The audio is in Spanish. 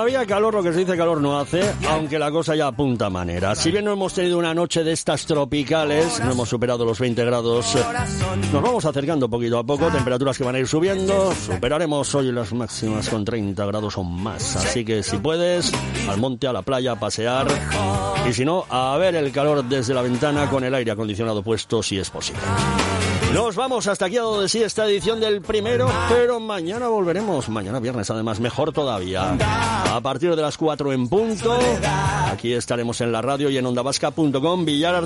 todavía calor, lo que se dice calor no hace, aunque la cosa ya apunta a manera. Si bien no hemos tenido una noche de estas tropicales, no hemos superado los 20 grados, nos vamos acercando poquito a poco, temperaturas que van a ir subiendo, superaremos hoy las máximas con 30 grados o más. Así que si puedes, al monte, a la playa, a pasear, y si no, a ver el calor desde la ventana con el aire acondicionado puesto si es posible. Nos vamos, hasta aquí ha dado de sí esta edición del primero, pero mañana volveremos, mañana viernes además, mejor todavía, a partir de las 4 en punto. Aquí estaremos en la radio y en ondavasca.com. Villar